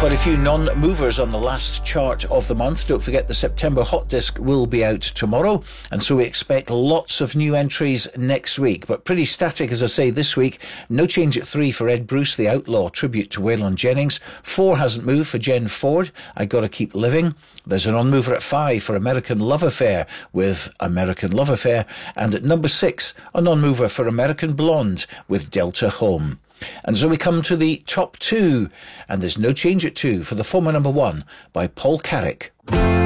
Quite a few non-movers on the last chart of the month. Don't forget the September Hot Disc will be out tomorrow, and so we expect lots of new entries next week. But pretty static, as I say, this week. No change at 3 for Ed Bruce, The Outlaw, tribute to Waylon Jennings. 4 hasn't moved for Jen Ford, I Gotta Keep Living. There's an on-mover at 5 for American Love Affair with American Love Affair. And at number 6, a non-mover for American Blonde with Delta Home. And so we come to the top 2, and there's no change at 2 for the former number 1 by Paul Carrick.